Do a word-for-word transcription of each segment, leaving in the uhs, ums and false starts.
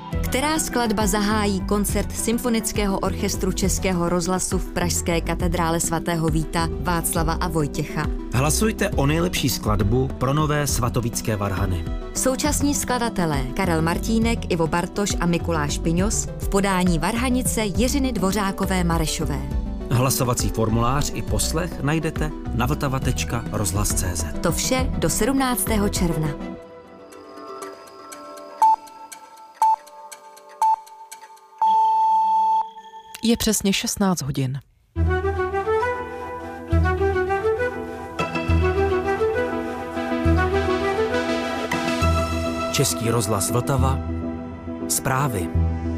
Která skladba zahájí koncert Symfonického orchestru Českého rozhlasu v pražské katedrále svatého Víta, Václava a Vojtěcha? Hlasujte o nejlepší skladbu pro nové svatovícké varhany. Současní skladatelé Karel Martínek, Ivo Bartoš a Mikuláš Piňos v podání varhanice Jiřiny Dvořákové Marešové. Hlasovací formulář i poslech najdete na vltava tečka rozhlas tečka cé zet. To vše do sedmnáctého června. Je přesně šestnáct hodin. Český rozhlas Vltava. Zprávy.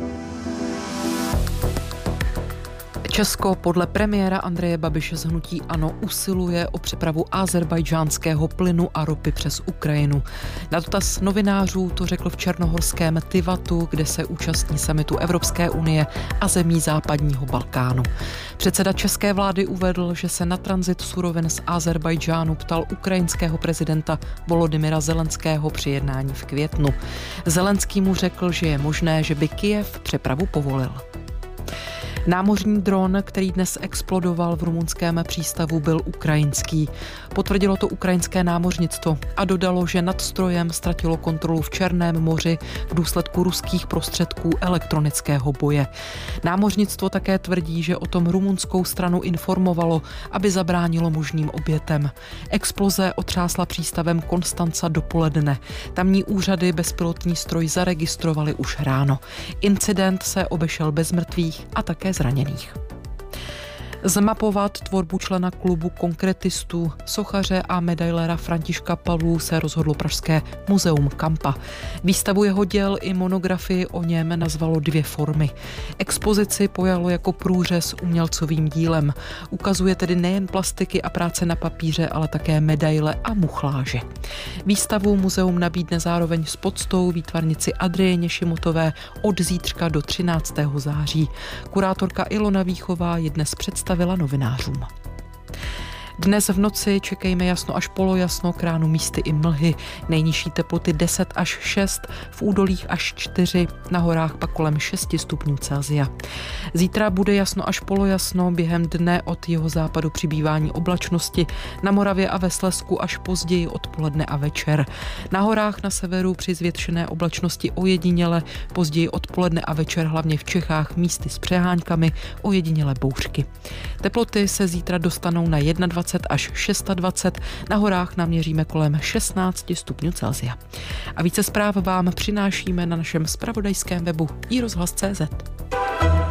Česko podle premiéra Andreje Babiše z hnutí ANO usiluje o přepravu ázerbájdžánského plynu a ropy přes Ukrajinu. Na dotaz novinářů to řekl v černohorském Tivatu, kde se účastní summitu Evropské unie a zemí západního Balkánu. Předseda české vlády uvedl, že se na tranzit surovin z Ázerbájdžánu ptal ukrajinského prezidenta Volodymyra Zelenského při jednání v květnu. Zelenský mu řekl, že je možné, že by Kyjev přepravu povolil. Námořní dron, který dnes explodoval v rumunském přístavu, byl ukrajinský. Potvrdilo to ukrajinské námořnictvo a dodalo, že nad strojem ztratilo kontrolu v Černém moři v důsledku ruských prostředků elektronického boje. Námořnictvo také tvrdí, že o tom rumunskou stranu informovalo, aby zabránilo možným obětem. Exploze otřásla přístavem Konstanca dopoledne. Tamní úřady bezpilotní stroj zaregistrovali už ráno. Incident se obešel bez mrtvých a také zraněných. Zmapovat tvorbu člena klubu konkretistů, sochaře a medailera Františka Pavlů se rozhodlo pražské muzeum Kampa. Výstavu jeho děl i monografii o něm nazvalo Dvě formy. Expozici pojalo jako průřez umělcovým dílem. Ukazuje tedy nejen plastiky a práce na papíře, ale také medaile a muchláže. Výstavu muzeum nabídne zároveň s poctou výtvarnici Adrieně Šimotové od zítřka do třináctého září. Kurátorka Ilona Víchová je dnes představila novinářům. Dnes v noci čekejme jasno až polojasno, k ránu místy i mlhy. Nejnižší teploty deset až šest, v údolích až čtyři, na horách pak kolem šest stupňů Celsia. Zítra bude jasno až polojasno, během dne od jihozápadu přibývání oblačnosti, na Moravě a ve Slezsku až později odpoledne a večer. Na horách na severu při zvětšené oblačnosti ojediněle, později odpoledne a večer hlavně v Čechách místy s přeháňkami, ojediněle bouřky. Teploty se zítra dostanou na dvacet jedna až dvacet šest, na horách naměříme kolem šestnáct stupňů Celsia. A více zpráv vám přinášíme na našem zpravodajském webu i rozhlas tečka cé zet.